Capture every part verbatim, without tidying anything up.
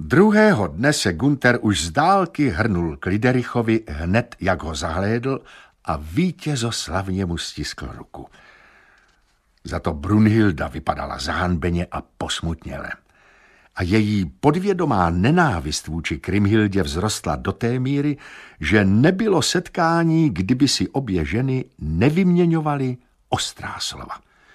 Druhého dne se Günther už z dálky hrnul k Liderichovi hned, jak ho zahlédl, a vítězoslavně mu stiskl ruku. Za to Brunhilda vypadala zahanbeně a posmutněle. A její podvědomá nenávist vůči Kriemhildě vzrostla do té míry, že nebylo setkání, kdyby si obě ženy nevyměňovaly ostrá slova.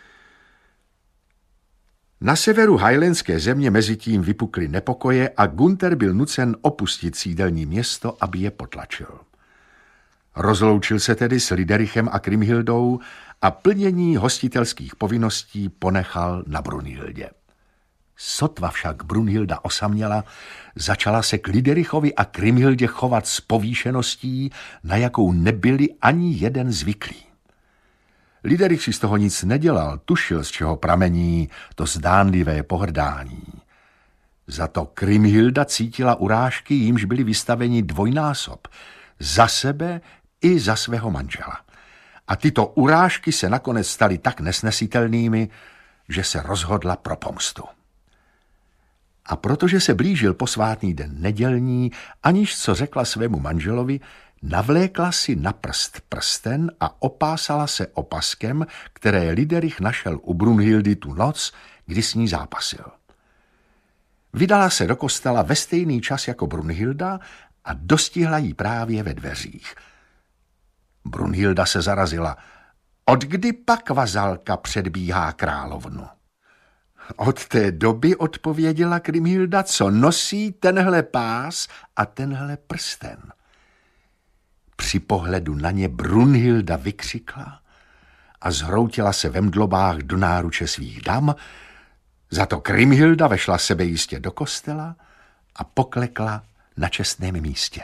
Na severu highlandské země mezitím vypukly nepokoje a Günther byl nucen opustit sídelní město, aby je potlačil. Rozloučil se tedy s Liderichem a Kriemhildou a plnění hostitelských povinností ponechal na Brunhildě. Sotva však Brunhilda osaměla, začala se k Liderichovi a Kriemhildě chovat s povýšeností, na jakou nebyli ani jeden zvyklí. Liderich si z toho nic nedělal, tušil, z čeho pramení to zdánlivé pohrdání. Za to Kriemhilda cítila urážky, jímž byli vystaveni dvojnásob, za sebe i za svého manžela. A tyto urážky se nakonec staly tak nesnesitelnými, že se rozhodla pro pomstu. A protože se blížil posvátný den nedělní, aniž co řekla svému manželovi, navlékla si na prst prsten a opásala se opaskem, které Liderich našel u Brunhildy tu noc, kdy s ní zápasil. Vydala se do kostela ve stejný čas jako Brunhilda a dostihla jí právě ve dveřích. Brunhilda se zarazila. Odkdy pak vazalka předbíhá královnu? Od té doby, odpověděla Kriemhilda, co nosí tenhle pás a tenhle prsten. Při pohledu na ně Brunhilda vykřikla a zhroutila se ve mdlobách do náruče svých dam, za to Kriemhilda vešla sebejistě do kostela a poklekla na čestném místě.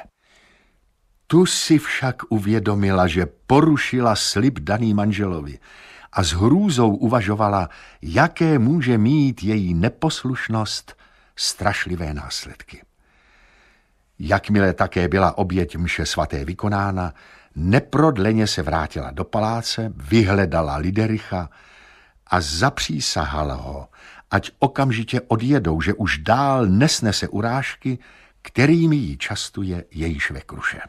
Tu si však uvědomila, že porušila slib daný manželovi a s hrůzou uvažovala, jaké může mít její neposlušnost strašlivé následky. Jakmile také byla oběť mše svaté vykonána, neprodleně se vrátila do paláce, vyhledala Lidericha a zapřísahala ho, ať okamžitě odjedou, že už dál nesnese urážky, kterými jí častuje její švekruše.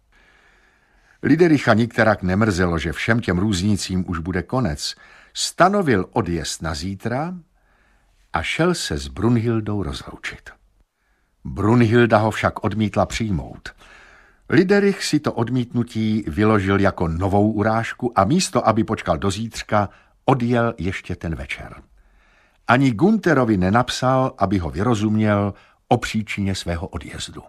Lidericha nikterak nemrzelo, že všem těm různicím už bude konec. Stanovil odjezd na zítra a šel se s Brunhildou rozloučit. Brunhilda ho však odmítla přijmout. Liderich si to odmítnutí vyložil jako novou urážku a místo, aby počkal do zítřka, odjel ještě ten večer. Ani Günterovi nenapsal, aby ho vyrozuměl o příčině svého odjezdu.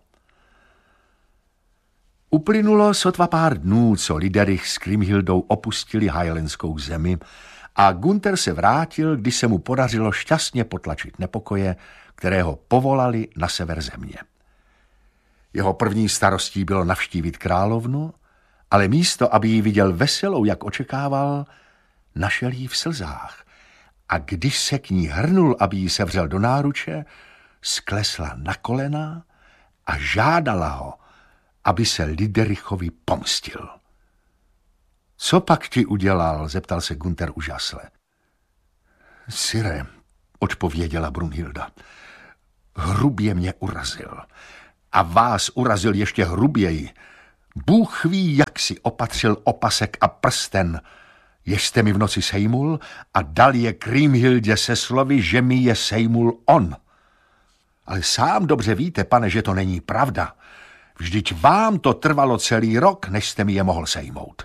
Uplynulo sotva pár dnů, co Liderich s Kriemhildou opustili highlandskou zemi a Günther se vrátil, když se mu podařilo šťastně potlačit nepokoje, které ho povolali na sever země. Jeho první starostí bylo navštívit královnu, ale místo, aby ji viděl veselou, jak očekával, našel ji v slzách a když se k ní hrnul, aby ji sevřel do náruče, sklesla na kolena a žádala ho, aby se Liderichovi pomstil. Co pak ti udělal? Zeptal se Günther užasle. Sire, odpověděla Brunhilda, hrubě mě urazil. A vás urazil ještě hruběji. Bůh ví, jak si opatřil opasek a prsten, jež jste mi v noci sejmul a dal je Kriemhildě se slovy, že mi je sejmul on. Ale sám dobře víte, pane, že to není pravda. Vždyť vám to trvalo celý rok, než jste mi je mohl sejmout.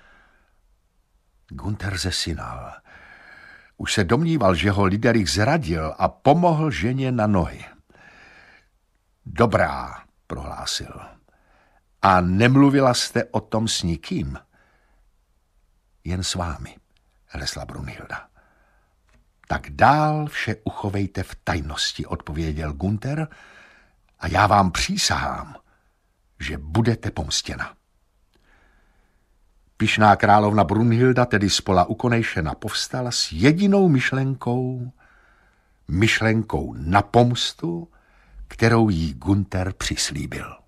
Günther zesinal. Už se domníval, že ho Liderich zradil a pomohl ženě na nohy. Dobrá, prohlásil. A nemluvila jste o tom s nikým? Jen s vámi, hlesla Brunhilda. Tak dál vše uchovejte v tajnosti, odpověděl Günther, a já vám přísahám, že budete pomstěna. Pyšná královna Brunhilda tedy spola ukonejšena povstala s jedinou myšlenkou, myšlenkou na pomstu, kterou jí Günther přislíbil.